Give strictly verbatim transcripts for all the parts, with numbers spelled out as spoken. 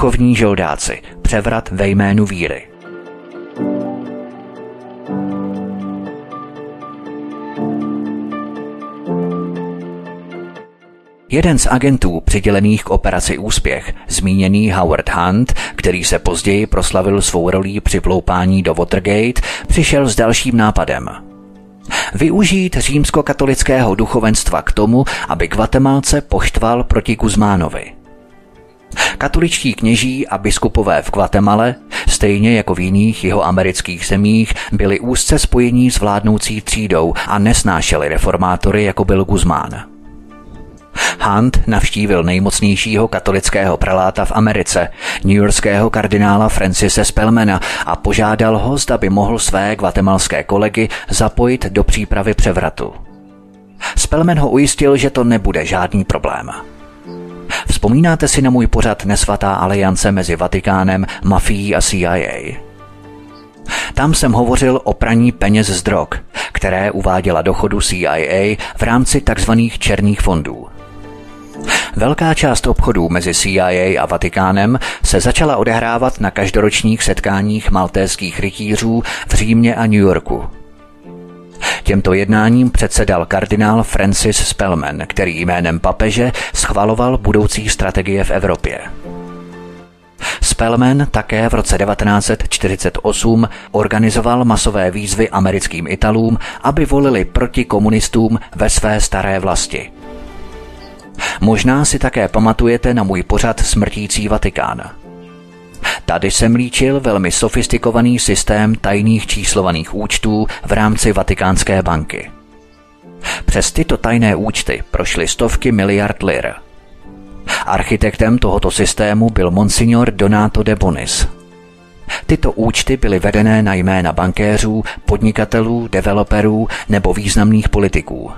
duchovní žoldáci, převrat ve jménu víry. Jeden z agentů přidělených k operaci Úspěch, zmíněný Howard Hunt, který se později proslavil svou rolí při vloupání do Watergate, přišel s dalším nápadem. Využít římskokatolického duchovenstva k tomu, aby Guatemalce poštval proti Guzmánovi. Katoličtí kněží a biskupové v Guatemale, stejně jako v jiných jihoamerických zemích, byli úzce spojení s vládnoucí třídou a nesnášeli reformátory, jako byl Guzmán. Hunt navštívil nejmocnějšího katolického preláta v Americe, newyorského kardinála Francise Spellmana, a požádal ho, zda by mohl své guatemalské kolegy zapojit do přípravy převratu. Spellman ho ujistil, že to nebude žádný problém. Vzpomínáte si na můj pořad Nesvatá aliance mezi Vatikánem, mafií a C I A? Tam jsem hovořil o praní peněz z drog, které uváděla do chodu C I A v rámci tzv. Černých fondů. Velká část obchodů mezi C I A a Vatikánem se začala odehrávat na každoročních setkáních maltéských rytířů v Římě a New Yorku. Těmto jednáním předsedal kardinál Francis Spellman, který jménem papeže schvaloval budoucí strategie v Evropě. Spellman také v roce devatenáct set čtyřicet osm organizoval masové výzvy americkým Italům, aby volili proti komunistům ve své staré vlasti. Možná si také pamatujete na můj pořad Smrtící Vatikán. Tady jsem líčil velmi sofistikovaný systém tajných číslovaných účtů v rámci Vatikánské banky. Přes tyto tajné účty prošly stovky miliard lir. Architektem tohoto systému byl Monsignor Donato de Bonis. Tyto účty byly vedené na jména bankéřů, podnikatelů, developerů nebo významných politiků.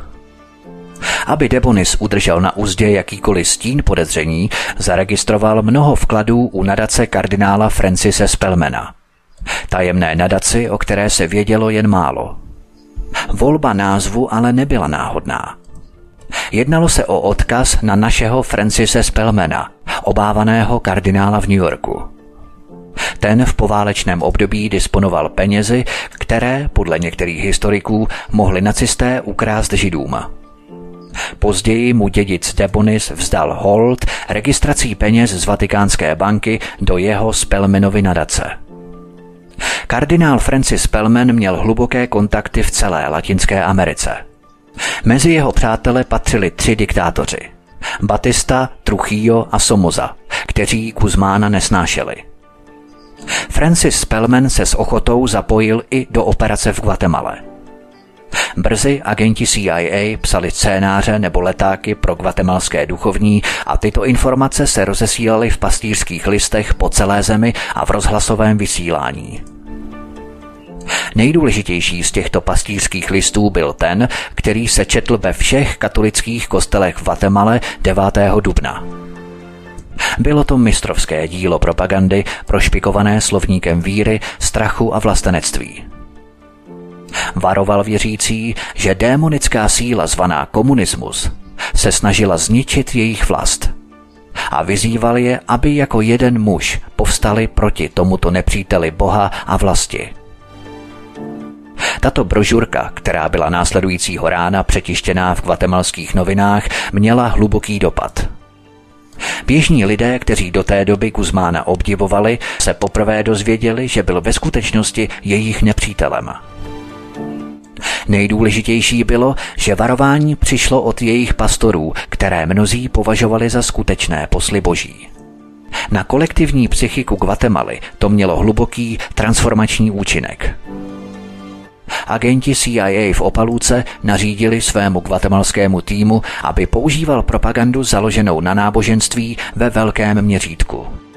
Aby de Bonis udržel na uzdě jakýkoliv stín podezření, zaregistroval mnoho vkladů u nadace kardinála Francise Spellmana. Tajemné nadaci, o které se vědělo jen málo. Volba názvu ale nebyla náhodná. Jednalo se o odkaz na našeho Francise Spellmana, obávaného kardinála v New Yorku. Ten v poválečném období disponoval penězi, které, podle některých historiků, mohli nacisté ukrást Židům. Později mu dědic de Bonis vzdal hold registrací peněz z Vatikánské banky do jeho Spellmanovy nadace. Kardinál Francis Spellman měl hluboké kontakty v celé Latinské Americe. Mezi jeho přátele patřili tři diktátoři: Batista, Trujillo a Somoza, kteří Guzmána nesnášeli. Francis Spellman se s ochotou zapojil i do operace v Guatemale. Brzy agenti C I A psali scénáře nebo letáky pro guatemalské duchovní a tyto informace se rozesílaly v pastýřských listech po celé zemi a v rozhlasovém vysílání. Nejdůležitější z těchto pastýřských listů byl ten, který se četl ve všech katolických kostelech v Guatemale devátého dubna. Bylo to mistrovské dílo propagandy prošpikované slovníkem víry, strachu a vlastenectví. Varoval věřící, že démonická síla zvaná komunismus se snažila zničit jejich vlast a vyzýval je, aby jako jeden muž povstali proti tomuto nepříteli Boha a vlasti. Tato brožurka, která byla následujícího rána přetištěná v guatemalských novinách, měla hluboký dopad. Běžní lidé, kteří do té doby Guzmána obdivovali, se poprvé dozvěděli, že byl ve skutečnosti jejich nepřítelem. Nejdůležitější bylo, že varování přišlo od jejich pastorů, které mnozí považovali za skutečné posly boží. Na kolektivní psychiku Guatemaly to mělo hluboký transformační účinek. Agenti C I A v Opaluce nařídili svému guatemalskému týmu, aby používal propagandu založenou na náboženství ve velkém měřítku.